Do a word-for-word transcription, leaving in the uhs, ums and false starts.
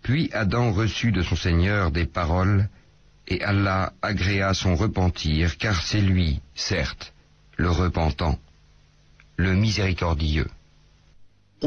Puis Adam reçut de son Seigneur des paroles, et Allah agréa son repentir, car c'est lui, certes, le repentant, le miséricordieux.